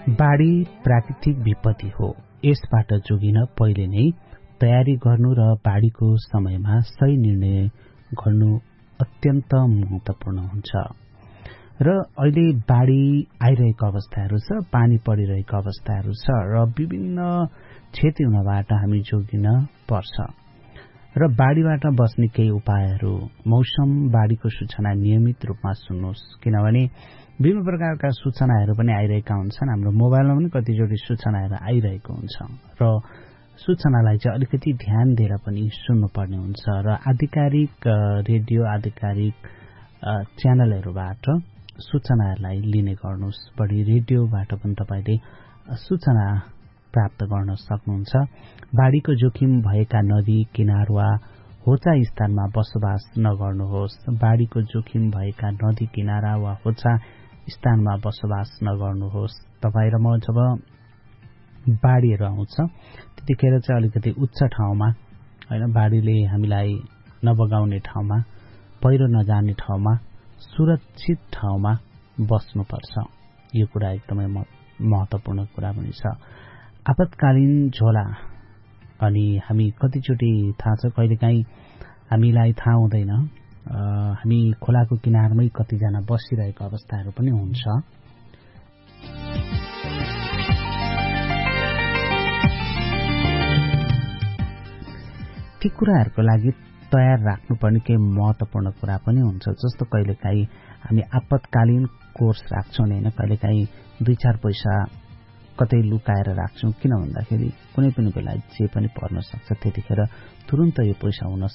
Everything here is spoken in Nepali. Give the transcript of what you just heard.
बाढी प्राकृतिक विपत्ति हो। यसबाट जोगिन पहिले नै तयारी गर्नु र बाढीको समयमा सही निर्णय गर्नु अत्यन्त महत्वपूर्ण हुन्छ। र अहिले बाढी आइरहेको अवस्थाहरू छ, पानी परिरहेको अवस्थाहरू छ र विभिन्न क्षति हुनबाट हामी जोगिन पर्छ। र बाढीबाट बस्ने केही उपायहरू, मौसम बाढीको सूचना नियमित रूपमा सुन्नुहोस्, किनभने विभिन्न प्रकारका सूचनाहरू पनि आइरहेका हुन्छन्। हाम्रो मोबाइलमा पनि कतिचोटि सूचनाहरू आइरहेको हुन्छ र सूचनालाई चाहिँ अलिकति ध्यान दिएर पनि सुन्नुपर्ने हुन्छ र आधिकारिक रेडियो, आधिकारिक च्यानलहरूबाट सूचनाहरूलाई लिने गर्नुहोस्। बढी रेडियोबाट पनि तपाईले सूचना प्राप्त गर्न सक्नुहुन्छ। बाढीको जोखिम भएका नदी किनार वा होचा स्थानमा बसोबास नगर्नुहोस्। बाढीको जोखिम भएका नदी किनारा वा होचा स्थानमा बसोबास नगर्नुहोस्। तपाईँ र म जब बाढीहरू आउँछ त्यतिखेर चाहिँ अलिकति उच्च ठाउँमा, हैन, बाढीले हामीलाई नबगाउने ठाउँमा, पहिरो नजाने ठाउँमा, सुरक्षित ठाउँमा बस्नुपर्छ। यो कुरा एकदमै महत्वपूर्ण कुरा पनि छ। आपतकालीन झोला, अनि हामी कतिचोटि थाहा छ, कहिलेकाहीँ हामीलाई थाहा हुँदैन, हामी खोलाको किनारमै कतिजना बसिरहेको अवस्थाहरू पनि हुन्छ। ती कुराहरूको लागि तयार राख्नुपर्ने केही महत्वपूर्ण कुरा पनि हुन्छ। जस्तो कहिलेकाहीँ हामी आपतकालीन कोर्स राख्छौँ नि, होइन, कहिलेकाहीँ 2-4 पैसा कतै लुकाएर राख्छौँ। किन भन्दाखेरि कुनै पनि बेला जे पनि पर्न सक्छ, त्यतिखेर तुरुन्त यो पैसा हुन